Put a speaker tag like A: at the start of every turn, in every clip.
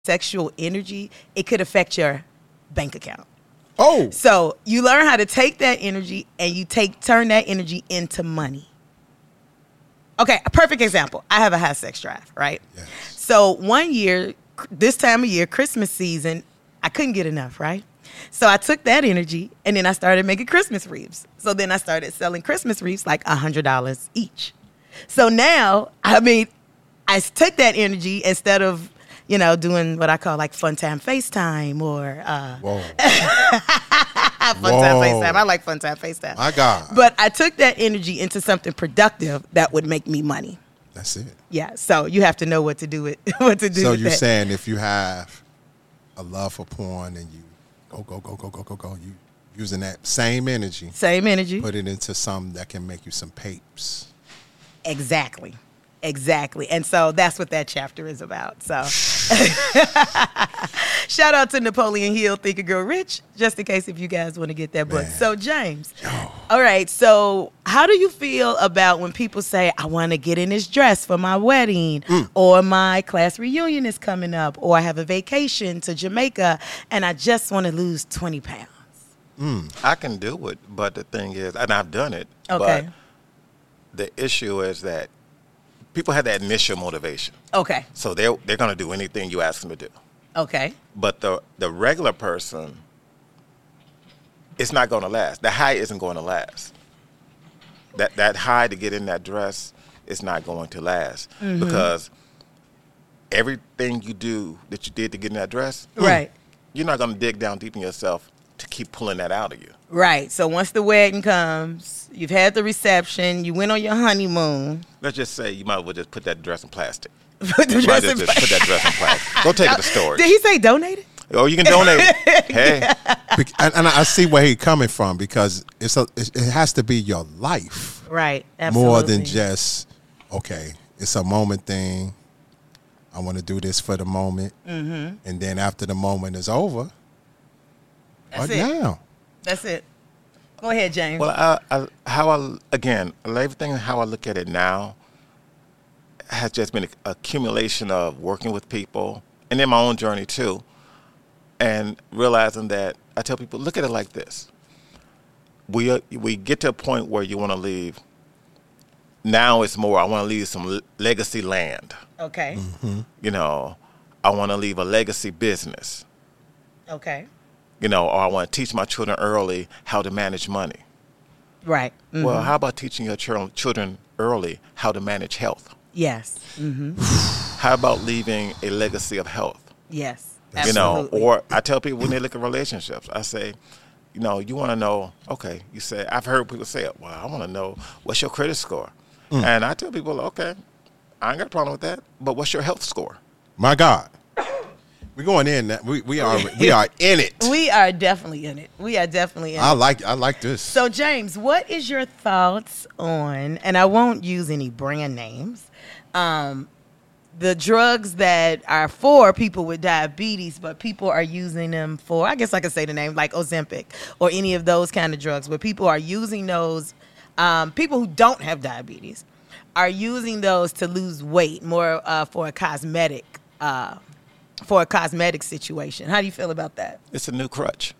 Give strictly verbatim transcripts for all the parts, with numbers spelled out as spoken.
A: sexual energy, it could affect your bank account.
B: Oh.
A: So you learn how to take that energy and you take turn that energy into money. Okay, a perfect example. I have a high sex drive, right?
B: Yes.
A: So one year, this time of year, Christmas season, I couldn't get enough, right? So I took that energy and then I started making Christmas wreaths. So then I started selling Christmas wreaths like one hundred dollars each. So now, I mean, I took that energy instead of, you know, doing what I call like fun time FaceTime or uh,
B: Whoa.
A: fun
B: Whoa.
A: time FaceTime. I like fun time FaceTime.
B: My God.
A: But I took that energy into something productive that would make me money.
B: That's it.
A: Yeah. So you have to know what to do with what to do.
B: So
A: with
B: you're
A: that.
B: saying if you have a love for porn and you go, go, go, go, go, go, go, you using that same energy,
A: Same energy.
B: put it into something that can make you some papes.
A: Exactly. Exactly. And so that's what that chapter is about. So shout out to Napoleon Hill, Think and Grow Rich, just in case if you guys want to get that book.
B: Man.
A: So James,
B: Yo.
A: all right. So how do you feel about when people say, I want to get in this dress for my wedding
B: Mm.
A: or my class reunion is coming up or I have a vacation to Jamaica and I just want to lose twenty pounds?
C: I can do it, but the thing is, and I've done it,
A: Okay.
C: but the issue is that people have that initial motivation.
A: Okay.
C: So they're, they're going to do anything you ask them to do.
A: Okay.
C: But the, the regular person, it's not going to last. The high isn't going to last. That, that high to get in that dress is not going to last
A: Mm-hmm.
C: because everything you do that you did to get in that dress,
A: Right.
C: you're not going to dig down deep in yourself to keep pulling that out of you.
A: Right. So once the wedding comes, you've had the reception, you went on your honeymoon.
C: Let's just say you might as well just put that dress in plastic.
A: Put the
C: You might
A: dress
C: as
A: in
C: well just put that dress in plastic. Go take it to storage.
A: Did he say donate it?
C: Oh, you can donate it. Hey,
B: Bec- and, and I see where he's coming from because it's a, it it has to be your life
A: Right. Absolutely.
B: more than just, okay, it's a moment thing. I want to do this for the moment. Mm-hmm. And then after the moment is over,
A: That's
B: what
A: it.
B: now?
A: That's it. Go ahead, James.
C: well, I, I, how I again, everything how I look at it now has just been an accumulation of working with people and in my own journey too, and realizing that I tell people, look at it like this: we are, we get to a point where you want to leave. Now it's more, I want to leave some le- legacy land.
A: okay.
C: You know, I want to leave a legacy business.
A: Okay.
C: You know, or I want to teach my children early how to manage money.
A: Right. Mhm.
C: Well, how about teaching your chil- children early how to manage health?
A: Yes. Mm-hmm.
C: How about leaving a legacy of health?
A: Yes.
C: You know,
A: Absolutely.
C: or I tell people when they look at relationships, I say, you know, you want to know, okay, you say, I've heard people say it, well, I want to know what's your credit score? And I tell people, okay, I ain't got a problem with that, but what's your health score?
B: My God. We're going in. That we we are we are in it.
A: We are definitely in it. We are definitely in
B: I
A: it.
B: like I like this.
A: So, James, what is your thoughts on, and I won't use any brand names, um, the drugs that are for people with diabetes, but people are using them for, I guess I could say the name, like Ozempic or any of those kind of drugs, where people are using those, um, people who don't have diabetes are using those to lose weight more uh, for a cosmetic, uh, for a cosmetic situation. How do you feel about that?
C: It's a new crutch.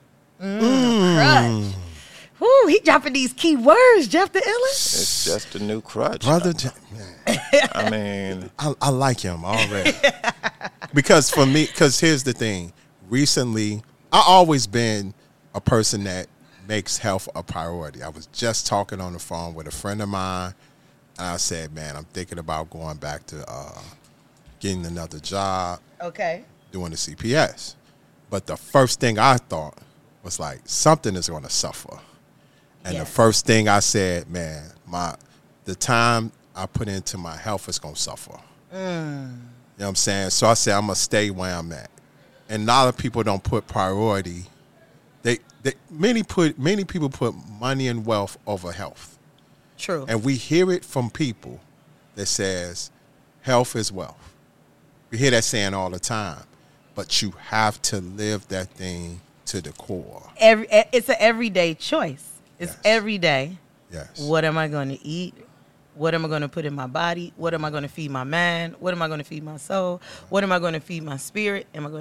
A: Crutch. Woo, he dropping these key words, Jeff the Illest.
C: It's just a new crutch.
B: Brother, Ja- man,
C: I mean,
B: I, I like him already. Because for me, because here's the thing. Recently, I always been a person that makes health a priority. I was just talking on the phone with a friend of mine, and I said, man, I'm thinking about going back to uh, getting another job,
A: Okay.
B: doing the C P S. But the first thing I thought was like, something is going to suffer. And
A: Yes.
B: the first thing I said, man, my the time I put into my health is going to suffer. You know what I'm saying? So I said, I'm going to stay where I'm at. And a lot of people don't put priority. They, they many put many people put money and wealth over health.
A: True.
B: And we hear it from people that says health is wealth. We hear that saying all the time. But you have to live that thing to the core.
A: Every it's an everyday choice. It's
B: Yes.
A: every day.
B: Yes.
A: What am I going to eat? What am I going to put in my body? What am I going to feed my mind? What am I going to feed my soul? What am I going to feed my spirit? Am I going